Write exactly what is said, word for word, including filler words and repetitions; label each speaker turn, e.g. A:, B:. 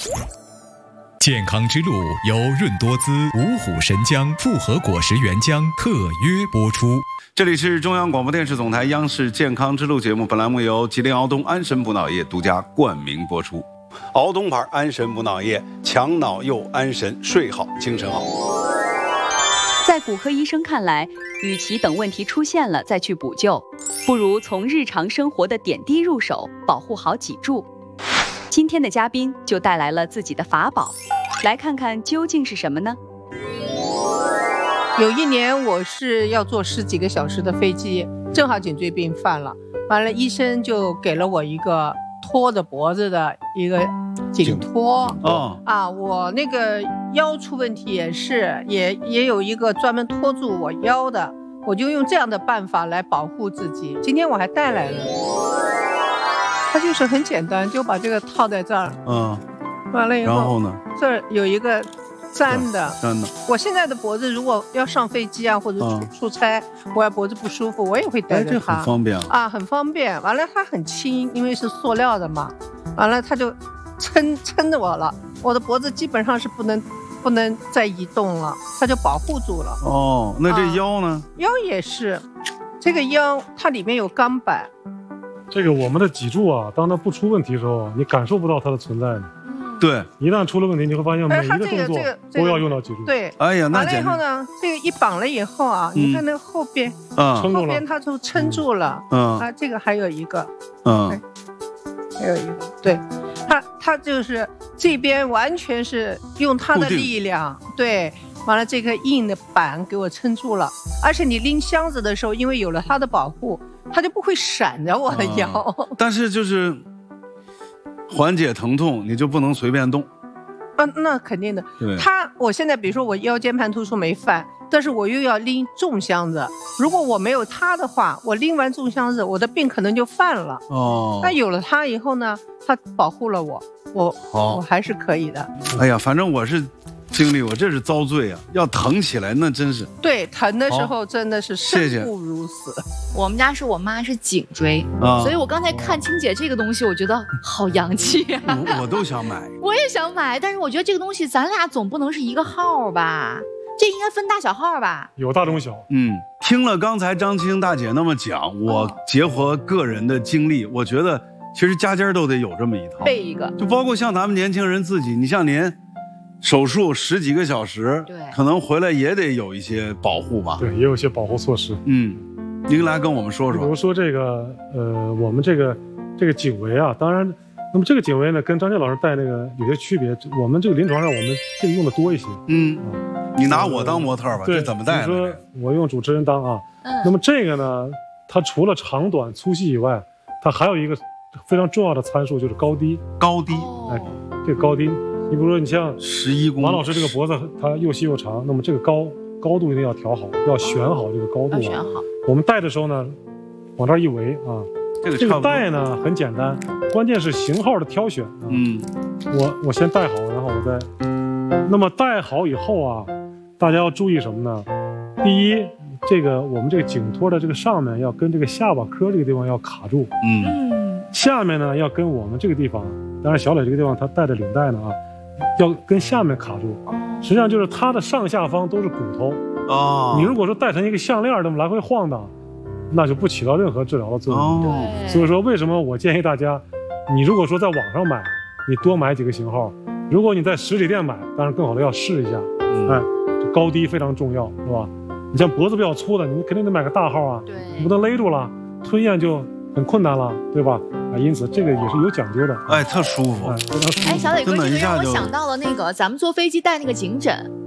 A: 健康之路由润多滋、五虎神姜、复合果实原浆特约播出。
B: 这里是中央广播电视总台央视健康之路节目，本栏目由吉林敖东安神补脑液独家冠名播出。敖东牌安神补脑液，强脑又安神，睡好精神好。
C: 在骨科医生看来，与其等问题出现了再去补救，不如从日常生活的点滴入手，保护好脊柱。今天的嘉宾就带来了自己的法宝，来看看究竟是什么呢？
D: 有一年我是要坐十几个小时的飞机，正好颈椎病犯了，完了医生就给了我一个托着脖子的一个颈托。
B: 哦
D: 啊，我那个腰出问题也是，也也有一个专门托住我腰的，我就用这样的办法来保护自己。今天我还带来了，它就是很简单，就把这个套在这儿，
B: 嗯，
D: 完了以后，
B: 然后呢，
D: 这儿有一个粘的，
B: 粘的。
D: 我现在的脖子如果要上飞机啊，或者出、
B: 嗯、
D: 出差，我要脖子不舒服，我也会带着它，
B: 哎，这很方便
D: 啊，很方便。完了，它很轻，因为是塑料的嘛。完了，它就撑撑着我了，我的脖子基本上是不能不能再移动了，它就保护住了。
B: 哦，那这腰呢？
D: 啊、腰也是，这个腰它里面有钢板。
E: 这个我们的脊柱啊，当它不出问题的时候，你感受不到它的存在的。
B: 对，
E: 一旦出了问题，你会发现每一个动作都要用到脊柱。
D: 对，
B: 哎呀，那
D: 完了以后呢，这个一绑了以后啊，
B: 嗯、
D: 你看那个后边，
E: 嗯，
D: 后边它就撑住了。
B: 嗯，
D: 啊，这个还有一个，
B: 嗯，
D: 还有一个，对，它它就是这边完全是用它的力量，对，完了这个硬的板给我撑住了，而且你拎箱子的时候，因为有了它的保护，它就不会闪着我的腰。
B: 嗯、但是就是缓解疼痛，你就不能随便动。
D: 啊，那肯定的。它，我现在比如说我腰间盘突出没犯，但是我又要拎重箱子，如果我没有它的话，我拎完重箱子，我的病可能就犯了。
B: 哦。
D: 那有了它以后呢，它保护了我，我我还是可以的。
B: 哎呀，反正我是经历，我这是遭罪啊！要疼起来那真是。
D: 对，疼的时候真的是生不如死。
B: 谢谢
F: 我们家是我妈是颈椎，啊、所以我刚才看青姐这个东西，我觉得好洋气啊！
B: 我, 我都想买，
F: 我也想买，但是我觉得这个东西咱俩总不能是一个号吧？这应该分大小号吧？
E: 有大中小。
B: 嗯，听了刚才张青大姐那么讲，我结合个人的经历，我觉得其实家家都得有这么一套，
F: 备一个，
B: 就包括像咱们年轻人自己，你像您。手术十几个小时，
F: 对，
B: 可能回来也得有一些保护吧。
E: 对，也有一些保护措施。
B: 嗯，您来跟我们说说。
E: 比如说这个，呃，我们这个这个颈围啊，当然，那么这个颈围呢，跟张健老师戴那个有些区别。我们这个临床上我们这个用的多一些。
B: 嗯，啊、你拿我当模特吧，
E: 对，
B: 这怎么戴呢？
E: 你说我用主持人当啊。嗯。那么这个呢，它除了长短粗细以外，它还有一个非常重要的参数，就是高低。
B: 高低，
E: 哎，这个高低。你比如说，你像
B: 十一公，
E: 王老师这个脖子它又细又长，那么这个高高度一定要调好，要选好这个高度啊。
F: 选好。我
E: 们戴的时候呢，往这儿一围啊，
B: 这个
E: 这个戴呢很简单，关键是型号的挑选啊。
B: 嗯，
E: 我我先戴好，然后我再。那么戴好以后啊，大家要注意什么呢？第一，这个我们这个颈托的这个上面要跟这个下巴颏这个地方要卡住。
B: 嗯。
E: 下面呢要跟我们这个地方，当然小磊这个地方他戴的领带呢啊。要跟下面卡住，实际上就是它的上下方都是骨头
B: 哦。
E: 你如果说戴成一个项链这么来回晃荡，那就不起到任何治疗的作用。
B: 哦。
E: 所以说，为什么我建议大家，你如果说在网上买，你多买几个型号；如果你在实体店买，当然更好的要试一下。
B: 嗯、
E: 哎，这高低非常重要，是吧？你像脖子比较粗的，你肯定得买个大号啊，
F: 对，
E: 你不能勒住了，吞咽就很困难了，对吧？啊，因此这个也是有讲究的。
B: 哎，特舒服，
E: 哎，非常舒服。
F: 哎，小磊哥，这个让我想到了那个咱们坐飞机带那个颈枕，